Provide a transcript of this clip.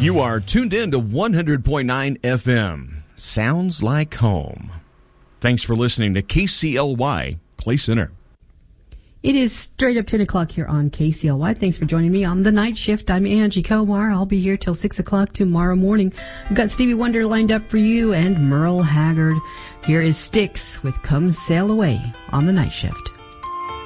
You are tuned in to 100.9 FM. Sounds like home. Thanks for listening to KCLY Clay Center. It is straight up 10 o'clock here on KCLY. Thanks for joining me on the night shift. I'm Angie Komar. I'll be here till 6 o'clock tomorrow morning. I've got Stevie Wonder lined up for you and Merle Haggard. Here is Styx with Come Sail Away on the night shift.